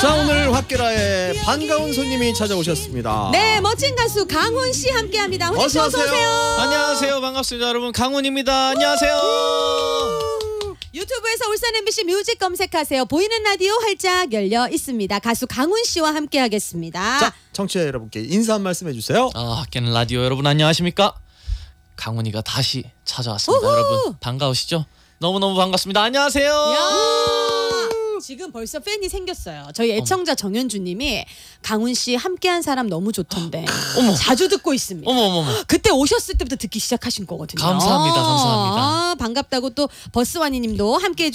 자, 오늘 핫게라에 반가운 손님이 찾아오셨습니다. 네, 멋진 가수 강훈 씨 함께합니다. 훈이 씨 어서 오세요. 안녕하세요. 반갑습니다. 여러분. 강훈입니다. 안녕하세요. 유튜브에서 울산 MBC 뮤직 검색하세요. 보이는 라디오 활짝 열려 있습니다. 가수 강훈 씨와 함께하겠습니다. 자, 청취자 여러분께 인사 한 말씀 해주세요. 핫게는 라디오 여러분 안녕하십니까? 강훈이가 다시 찾아왔습니다. 우후. 여러분 반가우시죠? 너무너무 반갑습니다. 안녕하세요. 야, 지금 벌써 팬이 생겼어요. 저희 애청자 정현주님이 강훈 씨 함께한 사람 너무 좋던데 자주 듣고 있습니다. 어머. 그때 오셨을 때부터 듣기 시작하신 거거든요. 감사합니다. 아, 반갑다고 또 버스와니님도 함께